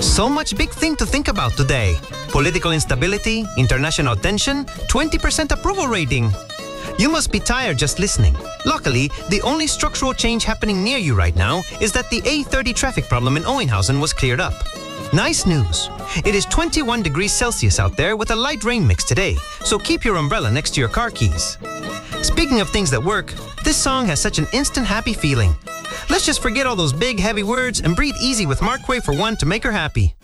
So much big thing to think about today. Political instability, international tension, 20% approval rating. You must be tired just listening. Luckily, the only structural change happening near you right now is that the A30 traffic problem in Owenhausen was cleared up. Nice news. It is 21 degrees Celsius out there with a light rain mix today, so keep your umbrella next to your car keys. Speaking of things that work, this song has such an instant happy feeling. Let's just forget all those big heavy words and breathe easy with Markway for one to make her happy.